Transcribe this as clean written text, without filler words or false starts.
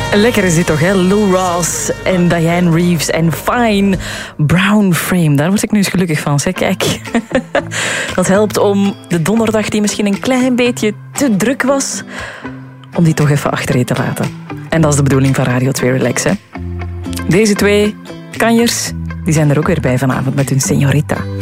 Lekker is dit toch, hè? Lou Rawls en Diane Reeves en Fine Brown Frame. Daar word ik nu eens gelukkig van, zeg. Kijk. Dat helpt om de donderdag die misschien een klein beetje te druk was, om die toch even achtereen te laten. En dat is de bedoeling van Radio 2 Relax, hè? Deze twee kanjers, die zijn er ook weer bij vanavond met hun Señorita.